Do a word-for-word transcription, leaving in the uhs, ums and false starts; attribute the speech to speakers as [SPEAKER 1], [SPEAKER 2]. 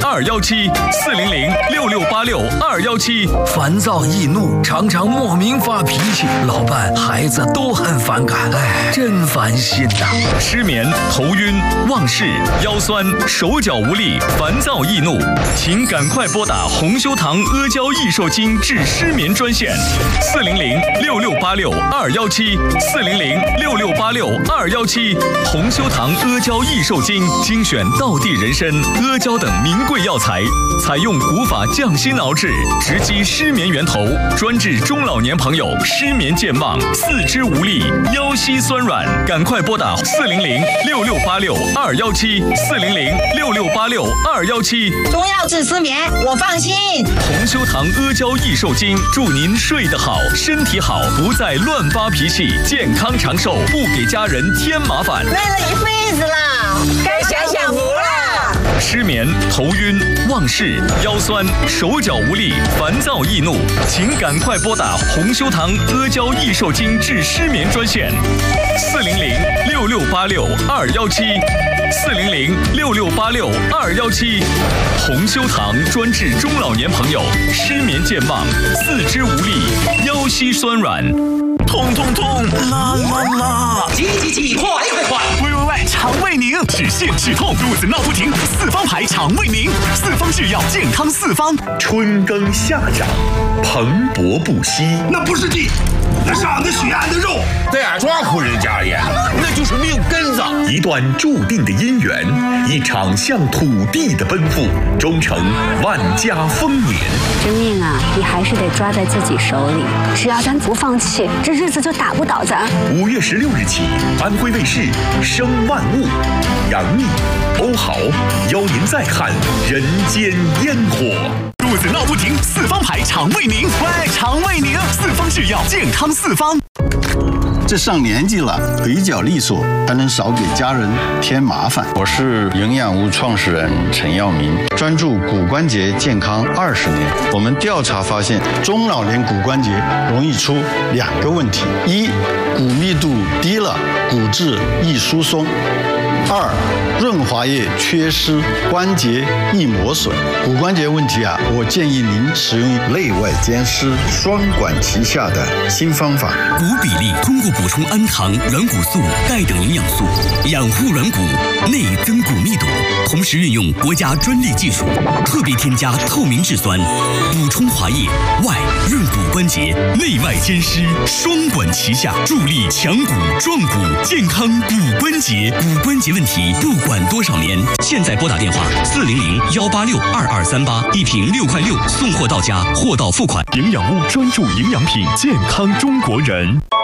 [SPEAKER 1] 二幺七四零零六六八六二幺七。
[SPEAKER 2] 烦躁易怒，常常莫名发脾气，老伴、孩子都很反感，哎，真烦心呐、啊！
[SPEAKER 1] 失眠、头晕、忘事、腰酸、手脚无力、烦躁易怒，请赶快拨打红修堂阿胶益寿精治失眠专线：四零零六六八六二幺七四零零六六八六二幺七。红修堂阿胶益寿精精选道地人参、阿胶等名贵药材，采用古法匠心熬制，直击失眠源头，专治中老年朋友失眠健忘、四肢无力、腰膝酸软。赶快拨打四零零六六八六二幺七四零零六六八六二幺七。
[SPEAKER 3] 中药治失眠，我放心。
[SPEAKER 1] 红修堂阿胶益寿精，祝您睡得好，身体好，不再乱发脾气，健康长寿，不给家人添麻烦。
[SPEAKER 3] 累了一辈子了，该享享福了。
[SPEAKER 1] 失眠、头晕、忘事、腰酸、手脚无力、烦躁易怒，请赶快拨打红修堂阿胶益寿精治失眠专线：四零零六六八六二幺七四零零六六八六二幺七。红修堂专治中老年朋友失眠健忘、四肢无力、腰膝酸软。
[SPEAKER 4] 痛痛痛，啦啦啦！
[SPEAKER 5] 急急急，快快快！
[SPEAKER 4] 喂喂喂，肠胃宁，止泻止痛，肚子闹不停，四方牌肠胃宁，四方制药，健康四方。
[SPEAKER 6] 春耕夏长，蓬勃不息。
[SPEAKER 7] 那不是地，那是俺的血，俺的肉。
[SPEAKER 8] 在俺庄户人家里，那就是命根子。
[SPEAKER 6] 一段注定的姻缘，一场向土地的奔赴，终成万家丰年。
[SPEAKER 9] 这命啊，你还是得抓在自己手里。只要咱不放弃，这日子就打不倒咱。
[SPEAKER 6] 五月十六日起，安徽卫视《生万物》，杨幂、欧豪邀您再看人间烟火。
[SPEAKER 4] 肚子闹不停，四方牌肠胃宁，喂，肠胃宁，四方制药，健康四方。
[SPEAKER 10] 这上年纪了，腿脚利索，才能少给家人添麻烦。
[SPEAKER 11] 我是营养屋创始人陈耀明，专注骨关节健康二十年。我们调查发现，
[SPEAKER 10] 中老年骨关节容易出两个问题：一，骨密度低了，骨质易疏松；二，润滑液缺失，关节易磨损。骨关节问题啊，我建议您使用内外兼施、双管齐下的新方法。
[SPEAKER 12] 骨比例通过补充氨糖、软骨素、钙等营养素，养护软骨，内增骨密度，同时运用国家专利技术，特别添加透明质酸，补充滑液，外润骨关节，内外兼施，双管齐下，助力强骨壮骨，健康骨关节。骨关节问题不管多少年，现在拨打电话四零零幺八六二二三八，一瓶六块六，送货到家，货到付款。
[SPEAKER 1] 营养屋专注营养品，健康中国人。